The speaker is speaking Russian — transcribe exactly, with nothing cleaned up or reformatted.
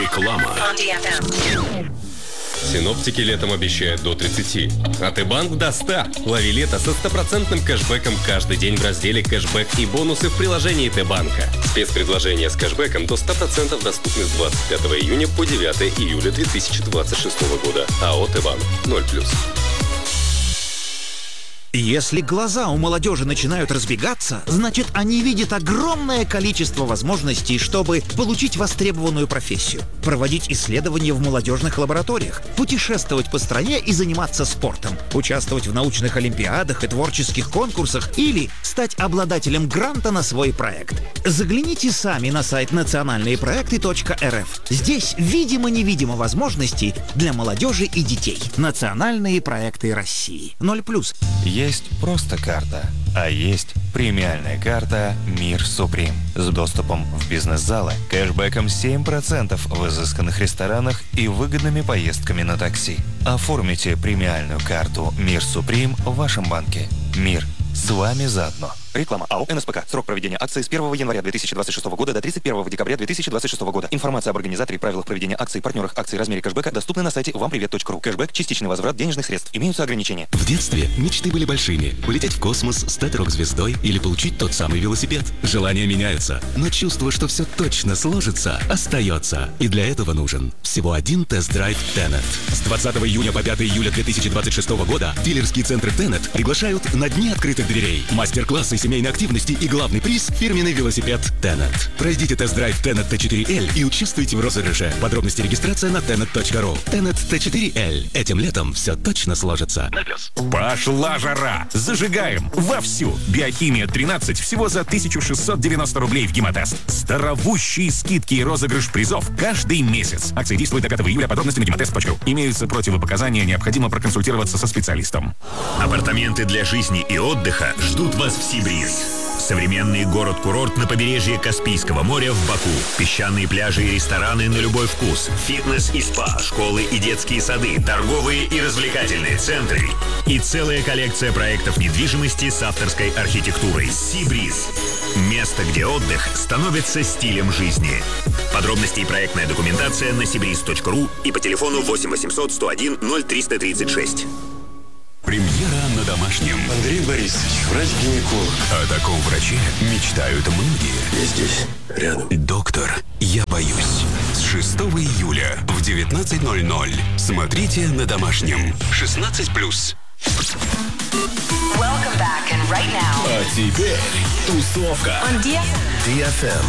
Реклама. Синоптики летом обещают до тридцати, а Т-банк до ста. Лови лето со стопроцентным кэшбэком каждый день в разделе «Кэшбэк» и бонусы в приложении Т-банка. Спецпредложения с кэшбэком до ста процентов доступны с двадцать пятого июня по девятого июля две тысячи двадцать шестого года. АО «Т-банк» ноль плюс. Если глаза у молодежи начинают разбегаться, значит, они видят огромное количество возможностей, чтобы получить востребованную профессию, проводить исследования в молодежных лабораториях, путешествовать по стране и заниматься спортом, участвовать в научных олимпиадах и творческих конкурсах или стать обладателем гранта на свой проект. Загляните сами на сайт национальные проекты точка эр эф. Здесь видимо-невидимо возможностей для молодежи и детей. Национальные проекты России. ноль плюс. Есть просто карта, а есть премиальная карта «Мир Суприм» с доступом в бизнес-залы, кэшбэком семь процентов в изысканных ресторанах и выгодными поездками на такси. Оформите премиальную карту «Мир Суприм» в вашем банке. Мир с вами заодно. Реклама. АО «эн эс пэ ка». Срок проведения акции с первого января две тысячи двадцать шестого года до тридцать первого декабря две тысячи двадцать шестого года. Информация об организаторе, правилах проведения акций, партнерах акций, размере кэшбэка доступна на сайте вам привет точка ру. Кэшбэк – частичный возврат денежных средств. Имеются ограничения. В детстве мечты были большими. Полететь в космос, стать рок-звездой или получить тот самый велосипед. Желания меняются, но чувство, что все точно сложится, остается. И для этого нужен всего один тест-драйв Тенет. С двадцатого июня по пятого июля две тысячи двадцать шестого года дилерские центры Тенет приглашают на дни открытых дверей. Мастер-классы семейной активности и главный приз – фирменный велосипед Тенет. Пройдите тест-драйв Тенет Т четыре Л и участвуйте в розыгрыше. Подробности регистрация на тенет точка ру. Тенет Т четыре Л. Этим летом все точно сложится. Пошла жара! Зажигаем! Вовсю! Биохимия тринадцать всего за тысячу шестьсот девяносто рублей в Гемотест. Здоровущие скидки и розыгрыш призов каждый месяц. Акция действует до пятого июля. Подробности на гемотест точка ру. Имеются противопоказания, необходимо проконсультироваться со специалистом. Апартаменты для жизни и отдыха ждут вас в Сибриз. Современный город-курорт на побережье Каспийского моря в Баку. Песчаные пляжи и рестораны на любой вкус. Фитнес и спа, школы и детские сады, торговые и развлекательные центры. И целая коллекция проектов недвижимости с авторской архитектурой. Сибриз. Место, где отдых становится стилем жизни. Подробности и проектная документация на сибриз точка ру и по телефону восемь восемьсот сто один ноль триста тридцать шесть. Премьера на домашнем. Андрей Борисович, врач-гинеколог. О таком враче мечтают многие. Я здесь, рядом. Доктор, я боюсь. С шестого июля в девятнадцать ноль ноль. Смотрите на домашнем. шестнадцать плюс. Welcome back, and right now. А теперь тусовка. On ди эф эм. ди эф эм.